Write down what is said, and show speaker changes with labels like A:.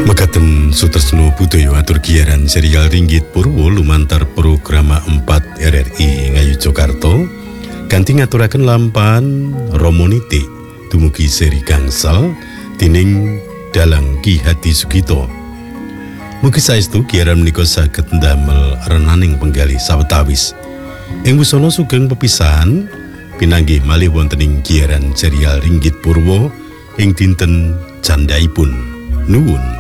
A: Mekaten Sutresno Budaya atur giaran serial Ringgit Purwo lumantar programa 4 RRI Ngayogyakarta kanthi ngaturaken lampahan Romoniti dumugi seri gangsal dening Dalang Ki Hadi Sugito. Mugi saestu giaran menika saged ndamel renaning penggalih sawetawis. Ing wusana sugeng pepisahan pinanggih malih wonten ing giaran serial Ringgit Purwo ing dinten candhaipun. Nuwun.